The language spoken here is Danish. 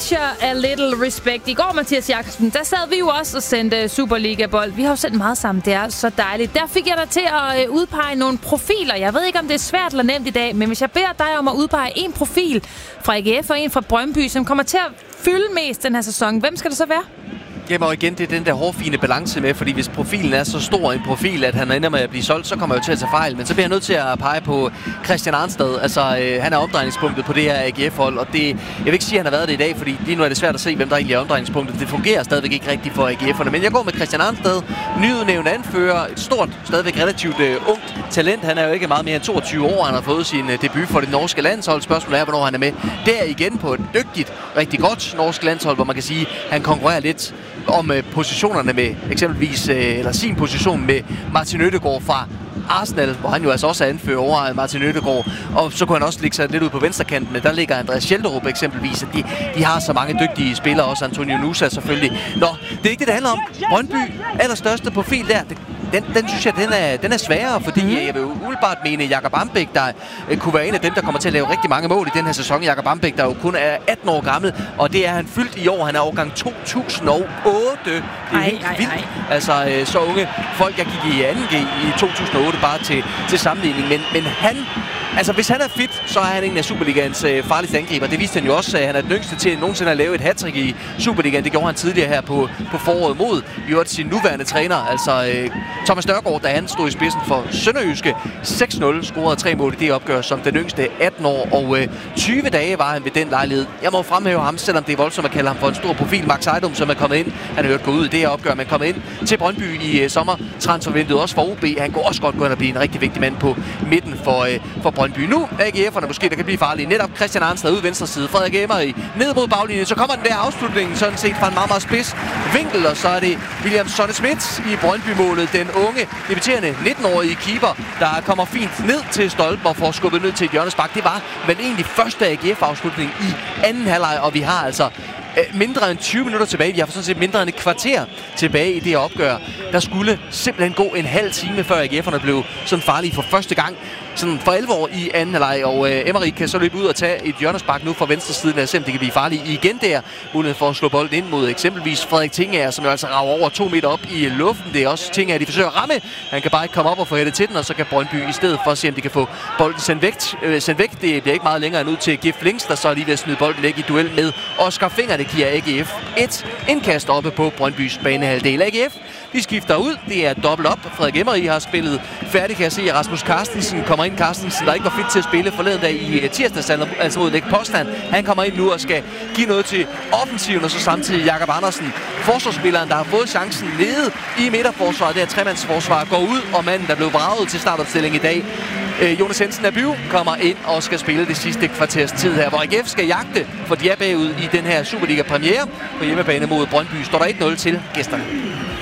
Future A Little Respect. I går, Mathias Jakobsen, der sad vi jo også og sendte Superliga-bold. Vi har jo sendt meget sammen. Det er så dejligt. Der fik jeg dig til at udpege nogle profiler. Jeg ved ikke, om det er svært eller nemt i dag, men hvis jeg beder dig om at udpege en profil fra AGF og en fra Brøndby, som kommer til at fylde mest den her sæson, hvem skal det så være? Jamen og igen, det er den der hårfine balance med, fordi hvis profilen er så stor en profil, at han ender med at blive solgt, så kommer jeg jo til at tage fejl. Men så bliver jeg nødt til at pege på Christian Arnstad. Altså, han er omdrejningspunktet på det her AGF-hold, og det, jeg vil ikke sige, at han har været det i dag, fordi lige nu er det svært at se, hvem der egentlig er omdrejningspunktet. Det fungerer stadigvæk ikke rigtigt for AGF'erne, men jeg går med Christian Arnstad, nyudnævnt anfører, et stort, stadigvæk relativt ungt talent. Han er jo ikke meget mere end 22 år, han har fået sin debut for det norske landshold. Spørgsmålet er, hvornår han er med. Der igen på et dygtigt, rigtig godt norsk landshold, hvor man kan sige, at han konkurrerer lidt om positionerne med eksempelvis, eller sin position med Martin Ødegaard fra Arsenal, hvor han jo altså også er anfører over Martin Ødegaard, og så kunne han også ligge sig lidt ud på venstrekanten. Der ligger Andreas Schelderup eksempelvis, at de har så mange dygtige spillere, også Antonio Nusa selvfølgelig. Nå, det er ikke det, det handler om. Brøndby, allerstørste profil der, den synes jeg, den er sværere, fordi jeg vil umiddelbart mene, Jakob Ambæk, der kunne være en af dem, der kommer til at lave rigtig mange mål i den her sæson. Jakob Ambæk, der jo kun er 18 år gammel, og det er han fyldt i år. Han er årgang 2008. Det er helt vildt. Altså, så unge folk, jeg gik i 2G i 2008, bare til sammenligning. Men han, altså hvis han er fit, så er han en af Superligaens farligste angriber. Det viste han jo også, at han er den yngste til nogensinde at lave et hattrick i Superligaen. Det gjorde han tidligere her på foråret mod sin nuværende træner, altså Thomas Nørgaard, da han stod i spidsen for Sønderjyske. 6-0 scorede 3 mål i det opgør som den yngste 18 år, og 20 dage var han ved den lejlighed. Jeg må fremhæve ham, selvom det er voldsomt at kalde ham for en stor profil. Max Ejdom, som er kommet ind, han har hørt gå ud i det her opgør, men kommet ind til Brøndby i sommertransfervinduet, også for OB. Han kunne også godt gå ind og blive en rigtig vigtig mand på midten for Brøndby. Nu AGF'erne måske, der kan blive farlige. Netop Christian Arnstad ude venstre side, Frederik Emery ned mod baglinjen, så kommer den der afslutning sådan set fra en meget, meget spids vinkel, og så er det William Sonne-Schmidt i Brøndby-målet, den unge, debuterende 19-årige keeper, der kommer fint ned til stolpen og får skubbet ned til et hjørnespark. Det var vel egentlig første AGF-afslutning i anden halvleg, og vi har altså mindre end 20 minutter tilbage. Vi har sådan set mindre end et kvarter tilbage i det opgør. Der skulle simpelthen gå en halv time, før AGF'erne blev sådan farlige for første gang. Sådan for 11 år i anden halvleg, og Emery kan så løbe ud og tage et hjørnespark nu fra venstre siden, og se om det kan blive farligt igen der. Muligheden for at slå bolden ind mod eksempelvis Frederik Tingager, som jo altså rager over 2 meter op i luften. Det er også Tingager, de forsøger at ramme. Han kan bare ikke komme op og få hættet til den, og så kan Brøndby i stedet for at se, om de kan få bolden sendt væk. Det bliver ikke meget længere end ud til Gif Links, der så er lige ved at smide bolden væk i duel med Oscar Finger. Det giver AGF et indkast oppe på Brøndbys banehalvdel. AGF, de skifter ud. Det er dobbelt op. Frederik Emery har spillet færdig, kan jeg se. Rasmus Carstensen kommer ind. Carstensen, der ikke var fit til at spille forleden dag i tirsdags, altså mod Lech Poznan. Han kommer ind nu og skal give noget til offensiven, og så samtidig Jakob Andersen, forsvarsspilleren, der har fået chancen nede i midterforsvaret. Det her tremandsforsvar går ud, og manden, der blev vraget til startopstilling i dag, Jonas Jensen Abiu, kommer ind og skal spille det sidste kvarters tid her, hvor AGF skal jagte, for de er bagud i den her Superliga-premiere på hjemmebane mod Brøndby. Står der 1-0 til gæsterne.